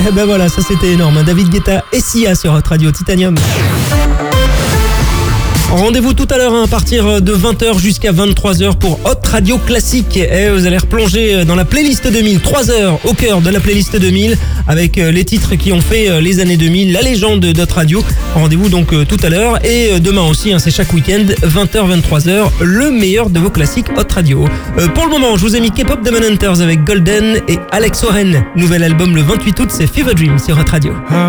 Eh ben voilà, ça c'était énorme. David Guetta et Sia sur Hot Radio Titanium. Rendez-vous tout à l'heure à partir de 20h jusqu'à 23h pour Hot Radio Classique. Et vous allez replonger dans la playlist 2000, 3 heures au cœur de la playlist 2000 avec les titres qui ont fait les années 2000, la légende d'Hot Radio. Rendez-vous donc tout à l'heure et demain aussi, c'est chaque week-end, 20h, 23h, le meilleur de vos classiques Hot Radio. Pour le moment, je vous ai mis K-Pop Demon Hunters avec Golden et Alex Warren. Nouvel album le 28 août, c'est Fever Dream sur Hot Radio.